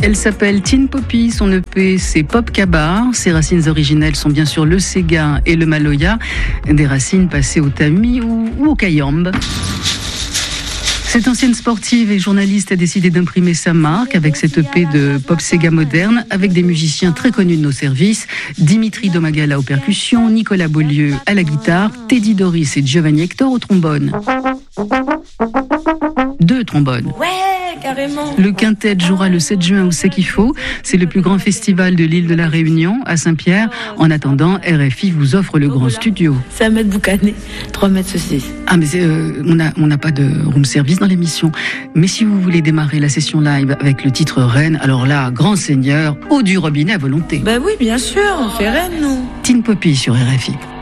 Elle s'appelle Tin Poppy, son EP c'est Pop Kabar. Ses racines originelles sont bien sûr le Sega et le Maloya, des racines passées au Tami ou au Kayambe. Cette ancienne sportive et journaliste a décidé d'imprimer sa marque avec cette EP de pop Sega moderne avec des musiciens très connus de nos services, Dimitri Domagala aux percussions, Nicolas Beaulieu à la guitare, Teddy Doris et Giovanni Hector au trombone. 2 trombones. Ouais, carrément. Le quintet jouera le 7 juin au Sekifo. C'est le plus grand festival de l'île de la Réunion, à Saint-Pierre. En attendant, RFI vous offre le grand studio. 5 mètres boucané, 3 mètres saucisse. Ah, mais on n'a pas de room service dans l'émission. Mais si vous voulez démarrer la session live avec le titre Reine, alors là, grand seigneur, eau du robinet à volonté. Bah oui, bien sûr, on fait Reine, nous. Tin Poppy sur RFI.